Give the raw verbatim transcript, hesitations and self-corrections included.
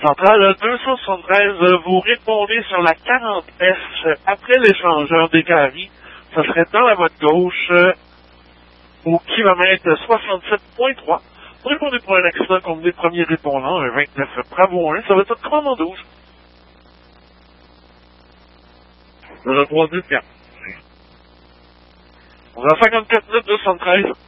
Centrale deux cent soixante-treize, vous répondez sur la quarante S après l'échangeur des Gary. Ça serait dans la voie de gauche euh, au kilomètre soixante-sept virgule trois. Vous répondez pour un accident comme des premiers répondants, un vingt-neuf Bravo un, ça va être commandant douze. zéro trois dix-quatre. On a cinquante-quatre neuf deux cent treize.